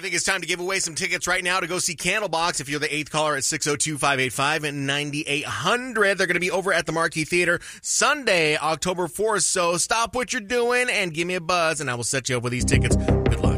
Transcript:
I think it's time to give away some tickets right now to go see Candlebox. If you're the 8th caller at 602-585-9800, they're going to be over at the Marquee Theater Sunday, October 4th. So stop what you're doing and give me a buzz, and I will set you up with these tickets. Good luck.